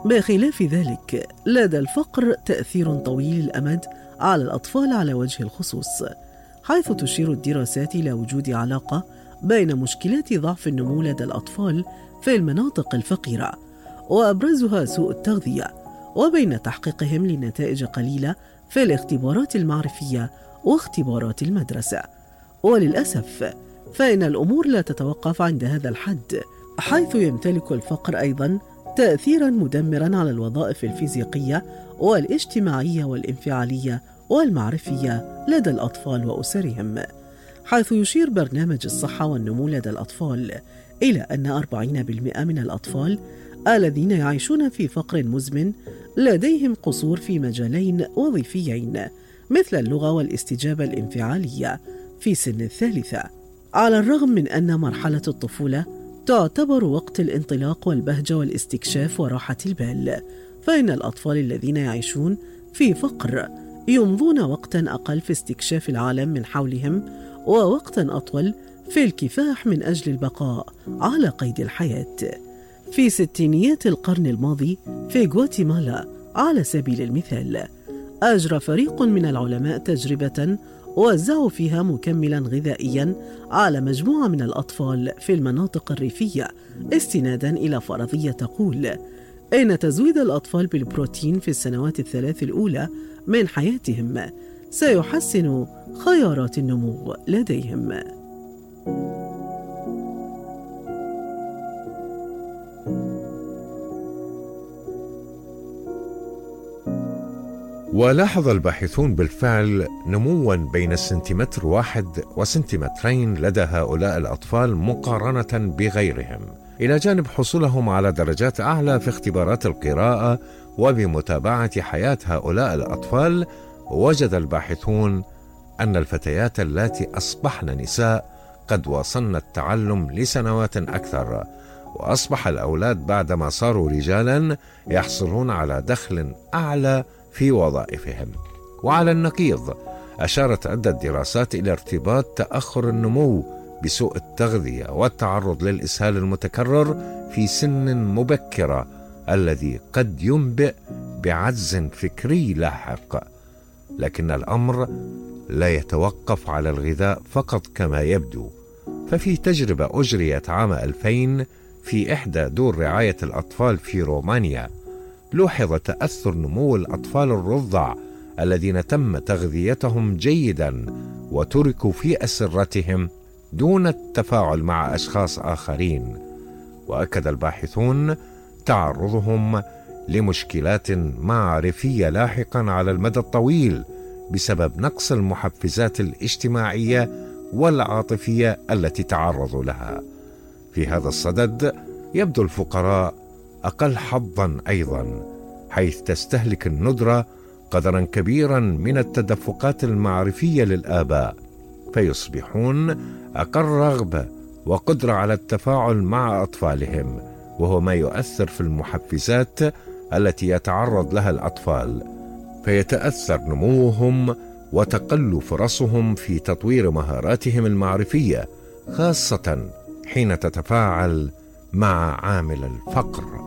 بخلاف ذلك، لدى الفقر تأثير طويل الأمد على الأطفال على وجه الخصوص، حيث تشير الدراسات إلى وجود علاقة بين مشكلات ضعف النمو لدى الأطفال في المناطق الفقيرة، وأبرزها سوء التغذية، وبين تحقيقهم لنتائج قليلة في الاختبارات المعرفية واختبارات المدرسة. وللأسف فإن الأمور لا تتوقف عند هذا الحد، حيث يمتلك الفقر أيضاً تأثيراً مدمراً على الوظائف الفيزيقية والاجتماعية والانفعالية والمعرفية لدى الأطفال وأسرهم، حيث يشير برنامج الصحة والنمو لدى الأطفال إلى أن 40% من الأطفال الذين يعيشون في فقر مزمن لديهم قصور في مجالين وظيفيين مثل اللغة والاستجابة الانفعالية في سن الثالثة. على الرغم من أن مرحلة الطفولة تعتبر وقت الانطلاق والبهجة والاستكشاف وراحة البال، فإن الأطفال الذين يعيشون في فقر يمضون وقتا أقل في استكشاف العالم من حولهم، ووقتا أطول في الكفاح من أجل البقاء على قيد الحياة. في ستينيات القرن الماضي في غواتيمالا على سبيل المثال، أجرى فريق من العلماء تجربة وزعوا فيها مكملا غذائيا على مجموعة من الأطفال في المناطق الريفية، استنادا إلى فرضية تقول إن تزويد الأطفال بالبروتين في السنوات الثلاث الأولى من حياتهم سيحسن خيارات النمو لديهم. ولاحظ الباحثون بالفعل نمواً بين سنتيمتر 1 وسنتيمترين لدى هؤلاء الأطفال مقارنة بغيرهم، إلى جانب حصولهم على درجات أعلى في اختبارات القراءة. وبمتابعة حياة هؤلاء الأطفال، وجد الباحثون أن الفتيات اللاتي أصبحن نساء قد واصلن التعلم لسنوات أكثر، وأصبح الأولاد بعدما صاروا رجالا يحصلون على دخل أعلى في وظائفهم. وعلى النقيض، أشارت عدة دراسات إلى ارتباط تأخر النمو بسوء التغذية والتعرض للإسهال المتكرر في سن مبكرة، الذي قد ينبئ بعجز فكري لاحق. لكن الأمر لا يتوقف على الغذاء فقط كما يبدو، ففي تجربة أجريت عام 2000 في إحدى دور رعاية الأطفال في رومانيا، لوحظ تأثر نمو الأطفال الرضع الذين تم تغذيتهم جيدا وتركوا في أسرتهم دون التفاعل مع أشخاص آخرين. وأكد الباحثون تعرضهم لمشكلات معرفية لاحقا على المدى الطويل بسبب نقص المحفزات الاجتماعية والعاطفية التي تعرضوا لها. في هذا الصدد يبدو الفقراء أقل حظا أيضا، حيث تستهلك الندرة قدرا كبيرا من التدفقات المعرفية للآباء، فيصبحون أقل رغبة وقدرة على التفاعل مع أطفالهم، وهو ما يؤثر في المحفزات التي يتعرض لها الأطفال، فيتأثر نموهم وتقل فرصهم في تطوير مهاراتهم المعرفية، خاصة حين تتفاعل مع عامل الفقر.